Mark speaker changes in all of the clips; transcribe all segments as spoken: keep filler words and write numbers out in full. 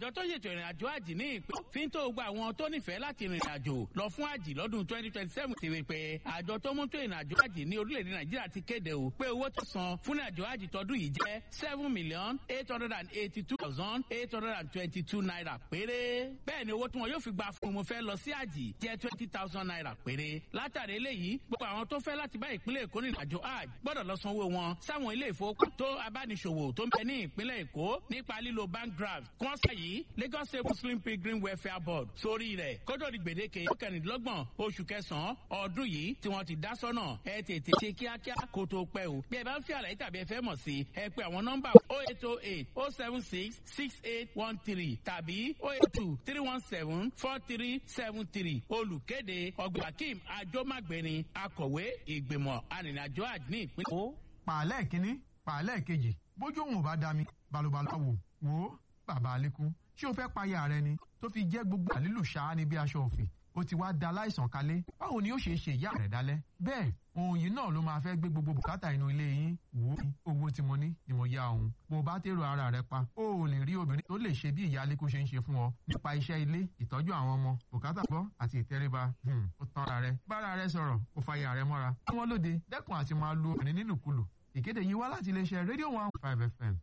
Speaker 1: àjọ tó ṣètò ìrìn àjò àjì ní ìpín fi ń tó gba àwọn tó nífẹ̀ẹ́ láti rìnrìn àjò lọ fún àjì lọ́dún twenty twenty seven ti wí pé àjọ tó mú tó ìrìn àjò àjì ní orílẹ̀-èdè nàìjíríà ti kéde o pé owó tó san fún ìrìn àjò àjì tọdún yìí jẹ́ seven million eight hundred and eighty two thousand eight hundred and twenty two naira péré. bẹ́ẹ̀ ni owó tí wọn yóò fi gba fún mo fẹ́ lọ sí àjì jẹ́ twenty thousand naira péré. látàrí eléyìí gbogbo àwọn tó fẹ́ láti bá ìpínlẹ̀ èkó rìnrìn àjò àjì gbọ́dọ̀ lọ sanwó wọn sáwọn ilé ìfowópamọ́ tó abániṣòwò tó ń bẹ ní ìpínlẹ̀ èkó nípa lílo bank draft kọ́ńsà yìí Lagos State Muslim Pilgrim Welfare Board sórí rẹ̀ kótó di gbèdéke kẹrìndínlọ́gbọ̀n oṣù kẹsàn-án ọdún yìí tí wọ́n ti dá sọ́nà ẹ tètè ṣe kíákíá kó tó pẹ́ o. bí ẹ bá ń fi àlàyé tàbí ẹ fẹ́ mọ̀ sí ẹ pé àwọn nọ́mbà oh eight oh eight oh seven six six eight one three tàbí oh eight two three one seven four three seven three olùkéde ọ̀gbìn Hakeem Ajomagbeni akọ̀wé ìgbìmọ̀ arìnrìnàjò àjò ní ìpínlẹ̀.
Speaker 2: ó pàálẹ̀ kínní pàálẹ̀ kejì bójú òun ò bá dá mi balùbalù wò wò ó bàbá àlékún ṣé o fẹ́ payà rẹ ni tó fi jẹ́ gbogbo àlílù ṣáá ní bí aṣọ òfì ó ti wá da láìsàn kalẹ̀ báwo ni ó ṣe ṣe ìyá rẹ̀ dálẹ́ bẹ́ẹ̀ ohun yìí náà ló máa fẹ́ gbé gbogbo bùkátà inú ilé yín wò ó owó tí mo ní ni mo yá òun bó o bá tèrò ara rẹ pa ó ò lè rí obìnrin tó lè ṣe bí ìyá àlékún ṣe ń ṣe fún ọ nípa iṣẹ́ ilé ìtọ́jú àwọn ọmọ bùkátà gbọ́ àti ìtẹríba ó tán ara rẹ bára rẹ sọ̀rọ̀ ó fa ìyá rẹ mọ́ra kí wọ́n lóde dẹ́kun àti máa lu obìnrin nílùkulù ìkéde yìí wá láti iléeṣẹ́ rédíò one five F M.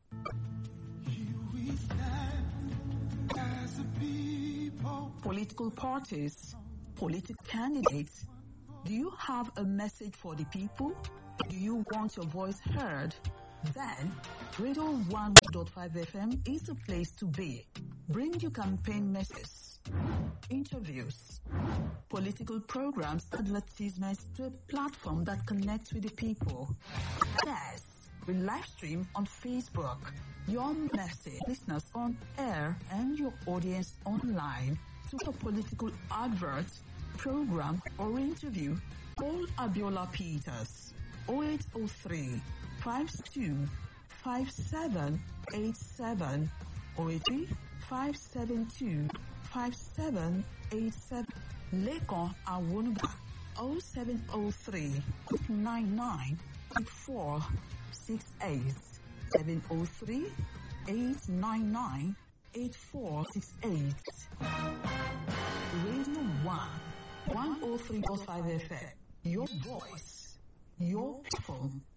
Speaker 3: Political parties, political candidates. Do you have a message for the people? Do you want your voice heard? Then, Radio one point five F M is the place to be. Bring your campaign messages, interviews, political programs, advertisements to a platform that connects with the people. Yes, we live stream on Facebook. Your message, listeners on air, and your audience online to a political advert, program, or interview. Call Abiola Peters oh eight oh three, five two, five seven eight seven oh eight three, five seven two, five seven eight seven. Lekon Awunuba oh seven oh three, nine nine eight four six eight. seven oh three, eight nine nine, eight four six eight. Radio one, one oh three point five F M. Your voice, your platform.